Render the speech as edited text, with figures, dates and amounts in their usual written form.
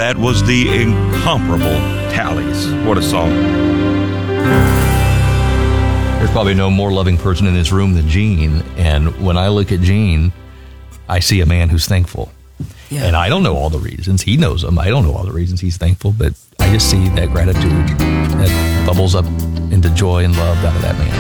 that was the incomparable Tallies. What a song. There's probably no more loving person in this room than Gene. And when I look at Gene, I see a man who's thankful. Yeah. And I don't know all the reasons. He knows them. I don't know all the reasons he's thankful, but I just see that gratitude that bubbles up into joy and love out of that man.